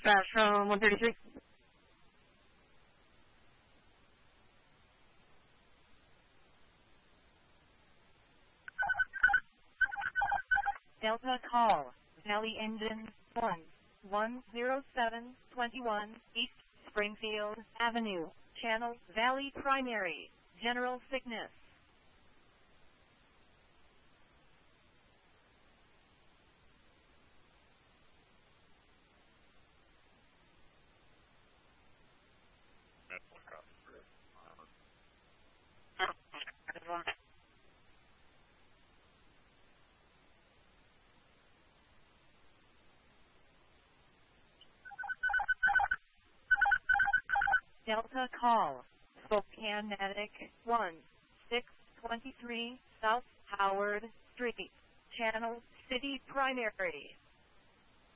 dispatch from 133. Delta call, Valley Engine 10721 East Springfield Avenue, Channel Valley Primary, General Sickness. Delta call, Spokane Medic 1623 South Howard Street, Channel City Primary.